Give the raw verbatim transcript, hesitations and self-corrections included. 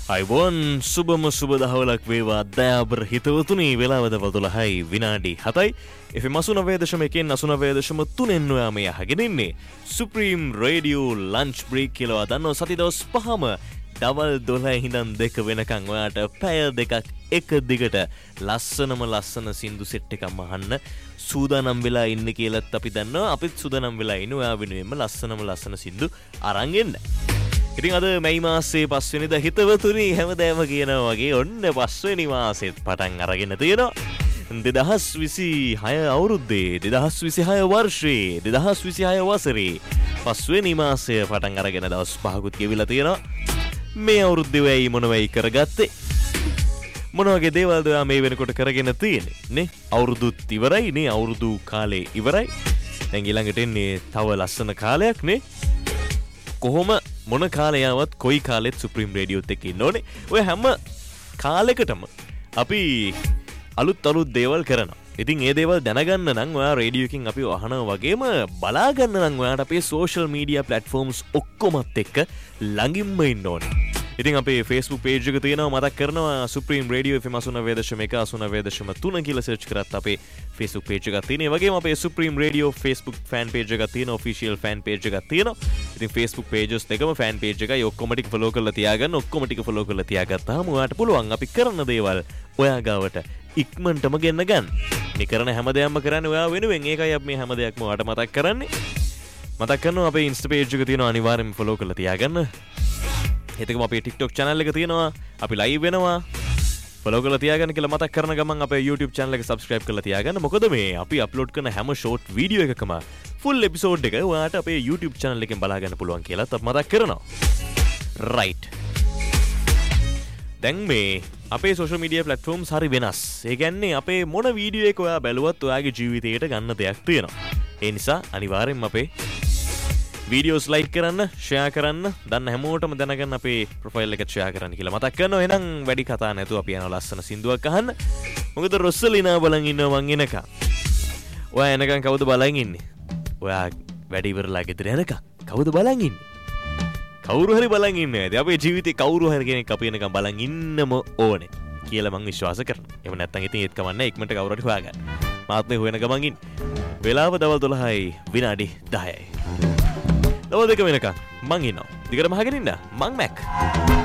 අයිබෝන් සුබම සුබ දහවලක් වේවා දයාබර හිතවතුනි වෙලාවද වතුලහයි විනාඩි හතයි එෆ මසුනවය දශම එකෙන් අසුනවය දශම තුනෙන් ඔයා මේ අහගෙන ඉන්නේ සුප්‍රීම් රේඩියෝ ලන්ච් බ්‍රේක් කියලා දන්නව සති දවස් පහම දවල් දොළහ ඉඳන් දෙක වෙනකන් ඔයාට පැය දෙකක් එක දිගට ලස්සනම ලස්සන සින්දු සෙට් එකක් අහන්න සූදානම් වෙලා ඉන්න කියලාත් අපි දන්නවා අපිත් සූදානම් වෙලා ඉන්නේ ඔයා වෙනුවෙන්ම ලස්සනම ලස්සන සින්දු අරන් එන්න. ඉතින් අද මැයි මාසයේ පස්වෙනිදා හිතවතුනි හැමදාම කියනවා වගේ ඔන්න පස්වෙනි මාසෙත් පටන් අරගෙන තියෙනවා දෙදහස් විසිහය අවුරුද්දේ දෙදහස් විසිහය වර්ෂයේ දෙදහස් විසිහය වසරේ පස්වෙනි මාසය පටන් අරගෙන දවස් පහකුත් ගෙවිලා තියෙනවා මේ අවුරුද්දේ වෙයි මොන වෙයි කරගත්තේ මොන වගේ දේවල්ද ඔයා මේ වෙනකොට කරගෙන තියෙන්නේ නේ අවුරුදුත් ඉවරයි නේ අවුරුදු කාලේ ඉවරයි දැන් ඊළඟට එන්නේ තව ලස්සන කාලයක් නේ කොහොම මොන කාලයාවත් කොයි කාලෙත් සුප්‍රීම් රේඩියෝත් එක්ක ඉන්න ඕනේ. ඔය හැම කාලයකටම අපි අලුත් අලුත් දේවල් කරනවා. ඉතින් ඒ දේවල් දැනගන්න නම් ඔයා රේඩියෝ එකකින් අපි අහනවා වගේම බලා ගන්න නම් ඔයාට අපේ සෝෂල් මීඩියා ප්ලැට්ෆෝම්ස් ඔක්කොමත් එක්ක ළඟින්ම ඉන්න ඕනේ. ඉතින් අපේ Facebook page එක තියෙනවා මතක් කරනවා Supreme Radio F M අසුනවය දශම එක අසුනවය දශම තුන කියලා search කරත් අපේ Facebook page එකක් තියෙනවා. ඒ වගේම අපේ Supreme Radio Facebook fan page එකක් තියෙනවා official fan page එකක් තියෙනවා. ඉතින් Facebook pages දෙකම fan page එකයි ඔක්කොම ටික follow කරලා තියාගන්න ඔක්කොම ටික follow කරලා තියාගත්තාම ඔයාට පුළුවන් අපි කරන දේවල් ඔයා ගාවට ඉක්මනටම ගෙන්න ගන්න. මේ කරන හැම දෙයක්ම කරන්නේ ඔයා වෙනුවෙන්. ඒකයි අපි මේ හැම දෙයක්ම ඔයාට මතක් කරන්නේ. මතක් කරනවා අපේ Insta page එක තියෙනවා අනිවාර්යෙන්ම follow කරලා තියාගන්න. එතකම අපේ TikTok channel එක තියෙනවා. අපි live වෙනවා. follow කරලා තියාගන්න කියලා මතක් කරන ගමන් අපේ YouTube channel එක subscribe කරලා තියාගන්න. මොකද මේ අපි upload කරන හැම short video එකකම full episode එක ඔයාට අපේ YouTube channel එකෙන් බලා ගන්න පුළුවන් කියලා අපි මතක් කරනවා. right. දැන් මේ අපේ social media platforms හරි වෙනස්. ඒ කියන්නේ අපේ මොන වීඩියෝ එක ඔයා බැලුවත් ඔයාගේ ජීවිතයට ගන්න දෙයක් තියෙනවා. ඒ නිසා අනිවාර්යෙන්ම අපේ videos like කරන්න, share කරන්න, දන්න හැමෝටම දැනගන්න අපේ profile එක share කරන්න කියලා මතක් කරනවා. එහෙනම් වැඩි කතා නැතුව අපි යනවා ලස්සන සින්දුවක් අහන්න. මොකද රොස්සලිනා බලන් ඉන්නවා මං එනකන්. ඔයා එනකන් කවුද බලන් ඉන්නේ? ඔයා වැඩි ඉවරලා ගෙදර එනකන් කවුද බලන් ඉන්නේ? කවුරු හරි බලන් ඉන්නේ නැද්ද? අපේ ජීවිතේ කවුරු හරි කෙනෙක් අපි එනකන් බලන් ඉන්නම ඕනේ කියලා මං විශ්වාස කරනවා. එහෙම නැත්නම් ඉතින් ඒත් කමන්නේ ඉක්මනට කවුරු හරි හොයාගන්න. මාත් මේ හොයන ගමන් ඉන්නේ. වෙලාව දවල් දොළහයි විනාඩි දහයයි. දවල් දෙක වෙනකන් මං ඉන්නවා. දිගටම අහගෙන ඉන්න. මං මැක්.